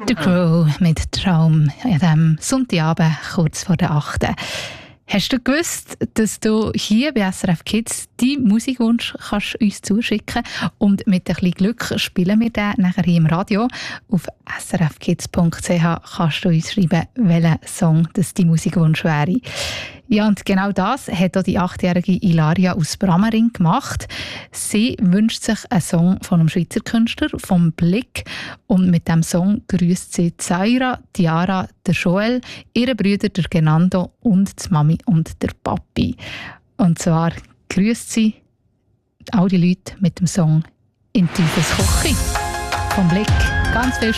The Crow mit Traum an diesem Sonntagabend, kurz vor der 8. Hast du gewusst, dass du hier bei SRF Kids deinen Musikwunsch kannst uns zuschicken und mit ein bisschen Glück spielen wir den nachher hier im Radio. Auf srfkids.ch kannst du uns schreiben, welcher Song das dein Musikwunsch wäre. Ja, und genau das hat auch die 8-jährige Ilaria aus Bramering gemacht. Sie wünscht sich einen Song von einem Schweizer Künstler, vom Blick. Und mit diesem Song grüßt sie Zaira, Diara, der Joel, ihre Brüder, der Genando und die Mami und der Papi. Und zwar grüßt sie all die Leute mit dem Song «In tiefes Kochi» vom Blick. Ganz viel